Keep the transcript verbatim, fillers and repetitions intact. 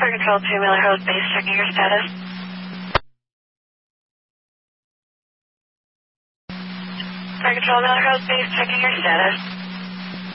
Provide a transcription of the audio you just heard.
Fire Control two, Miller Hills Base, checking your status. Fire Control, Miller Hills Base, checking your status.